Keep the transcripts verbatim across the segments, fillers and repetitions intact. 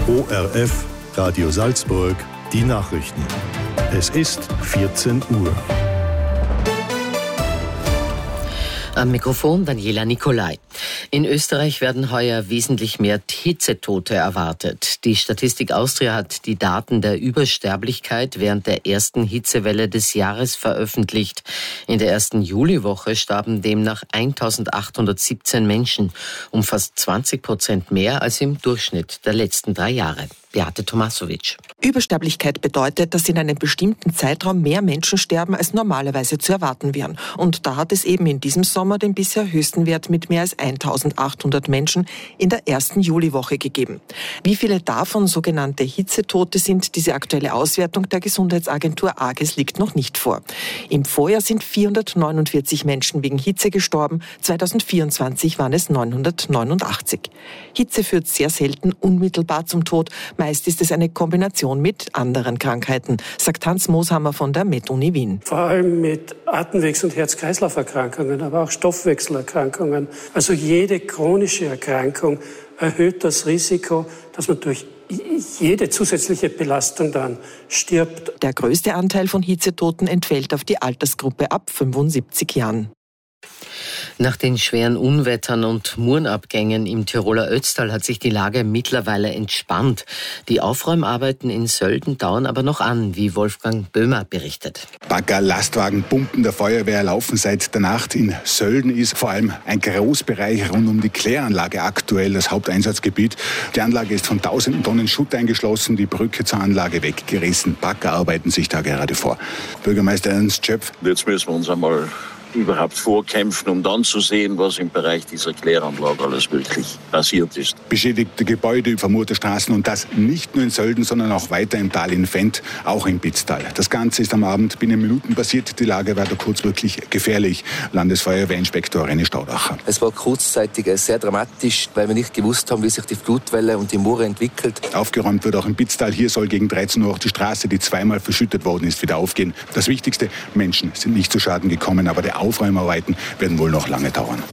O R F, Radio Salzburg, die Nachrichten. Es ist vierzehn Uhr. Am Mikrofon Daniela Nicolai. In Österreich werden heuer wesentlich mehr Hitzetote erwartet. Die Statistik Austria hat die Daten der Übersterblichkeit während der ersten Hitzewelle des Jahres veröffentlicht. In der ersten Juliwoche starben demnach eintausendachthundertsiebzehn Menschen, um fast zwanzig Prozent mehr als im Durchschnitt der letzten drei Jahre. Beate Tomasovic. Übersterblichkeit bedeutet, dass in einem bestimmten Zeitraum mehr Menschen sterben, als normalerweise zu erwarten wären. Und da hat es eben in diesem Sommer den bisher höchsten Wert mit mehr als eintausendachthundert Menschen in der ersten Juliwoche gegeben. Wie viele davon sogenannte Hitzetote sind, diese aktuelle Auswertung der Gesundheitsagentur AGES liegt noch nicht vor. Im Vorjahr sind vierhundertneunundvierzig Menschen wegen Hitze gestorben, zweitausendvierundzwanzig waren es neunhundertneunundachtzig. Hitze führt sehr selten unmittelbar zum Tod. Meist ist es eine Kombination mit anderen Krankheiten, sagt Hans Mooshammer von der MedUni Wien. Vor allem mit Atemwegs- und Herz-Kreislauf-Erkrankungen, aber auch Stoffwechselerkrankungen. Also jede chronische Erkrankung erhöht das Risiko, dass man durch jede zusätzliche Belastung dann stirbt. Der größte Anteil von Hitzetoten entfällt auf die Altersgruppe ab fünfundsiebzig Jahren. Nach den schweren Unwettern und Murenabgängen im Tiroler Ötztal hat sich die Lage mittlerweile entspannt. Die Aufräumarbeiten in Sölden dauern aber noch an, wie Wolfgang Böhmer berichtet. Bagger, Lastwagen, Pumpen der Feuerwehr laufen seit der Nacht. In Sölden ist vor allem ein Großbereich rund um die Kläranlage aktuell das Haupteinsatzgebiet. Die Anlage ist von tausenden Tonnen Schutt eingeschlossen, die Brücke zur Anlage weggerissen. Bagger arbeiten sich da gerade vor. Bürgermeister Ernst Schöpf. Jetzt müssen wir uns einmal überhaupt vorkämpfen, um dann zu sehen, was im Bereich dieser Kläranlage alles wirklich passiert ist. Beschädigte Gebäude, vermurte Straßen und das nicht nur in Sölden, sondern auch weiter im Tal in Fendt, auch im Bitztal. Das Ganze ist am Abend binnen Minuten passiert. Die Lage war da kurz wirklich gefährlich. Landesfeuerwehrinspektor René Staudacher. Es war kurzzeitig sehr dramatisch, weil wir nicht gewusst haben, wie sich die Flutwelle und die Mure entwickelt. Aufgeräumt wird auch im Bitztal. Hier soll gegen dreizehn Uhr auch die Straße, die zweimal verschüttet worden ist, wieder aufgehen. Das Wichtigste, Menschen sind nicht zu Schaden gekommen, aber der Aufräumarbeiten werden wohl noch lange dauern.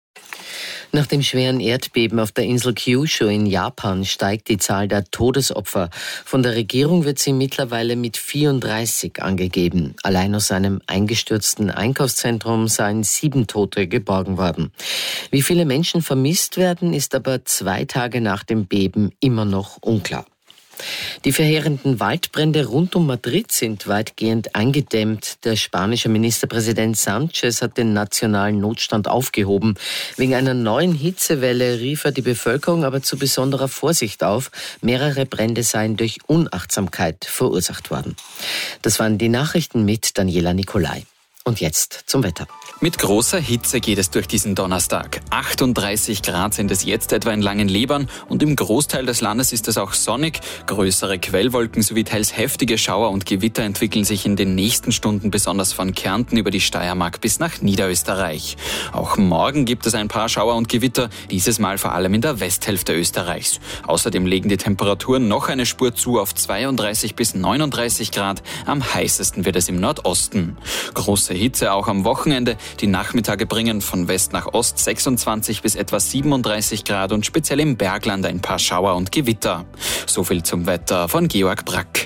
Nach dem schweren Erdbeben auf der Insel Kyushu in Japan steigt die Zahl der Todesopfer. Von der Regierung wird sie mittlerweile mit vierunddreißig angegeben. Allein aus einem eingestürzten Einkaufszentrum seien sieben Tote geborgen worden. Wie viele Menschen vermisst werden, ist aber zwei Tage nach dem Beben immer noch unklar. Die verheerenden Waldbrände rund um Madrid sind weitgehend eingedämmt. Der spanische Ministerpräsident Sánchez hat den nationalen Notstand aufgehoben. Wegen einer neuen Hitzewelle rief er die Bevölkerung aber zu besonderer Vorsicht auf. Mehrere Brände seien durch Unachtsamkeit verursacht worden. Das waren die Nachrichten mit Daniela Nicolai. Und jetzt zum Wetter. Mit großer Hitze geht es durch diesen Donnerstag. achtunddreißig Grad sind es jetzt etwa in Langenlebern und im Großteil des Landes ist es auch sonnig. Größere Quellwolken sowie teils heftige Schauer und Gewitter entwickeln sich in den nächsten Stunden besonders von Kärnten über die Steiermark bis nach Niederösterreich. Auch morgen gibt es ein paar Schauer und Gewitter, dieses Mal vor allem in der Westhälfte Österreichs. Außerdem legen die Temperaturen noch eine Spur zu auf zweiunddreißig bis neununddreißig Grad. Am heißesten wird es im Nordosten. Große Hitze auch am Wochenende. Die Nachmittage bringen von West nach Ost sechsundzwanzig bis etwa siebenunddreißig Grad und speziell im Bergland ein paar Schauer und Gewitter. So viel zum Wetter von Georg Brack.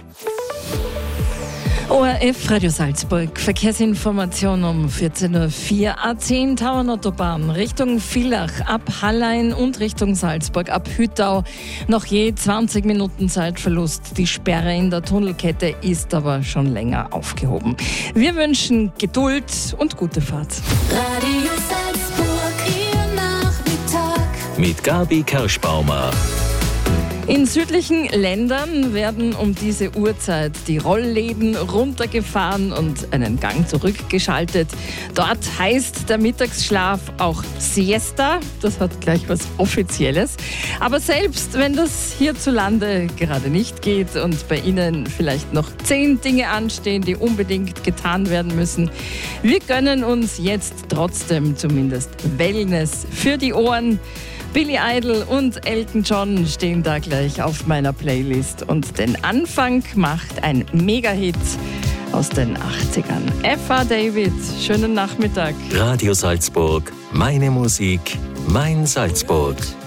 O R F Radio Salzburg, Verkehrsinformation um vierzehn Uhr vier. A zehn Tauernautobahn Richtung Villach ab Hallein und Richtung Salzburg ab Hüttau. Noch je zwanzig Minuten Zeitverlust. Die Sperre in der Tunnelkette ist aber schon länger aufgehoben. Wir wünschen Geduld und gute Fahrt. Radio Salzburg, Ihr Nachmittag. Mit Gabi Kerschbaumer. In südlichen Ländern werden um diese Uhrzeit die Rollläden runtergefahren und einen Gang zurückgeschaltet. Dort heißt der Mittagsschlaf auch Siesta. Das hat gleich was Offizielles. Aber selbst wenn das hierzulande gerade nicht geht und bei Ihnen vielleicht noch zehn Dinge anstehen, die unbedingt getan werden müssen, wir gönnen uns jetzt trotzdem zumindest Wellness für die Ohren. Billy Idol und Elton John stehen da gleich auf meiner Playlist. Und den Anfang macht ein Mega-Hit aus den achtzigern. F A David, schönen Nachmittag. Radio Salzburg, meine Musik, mein Salzburg.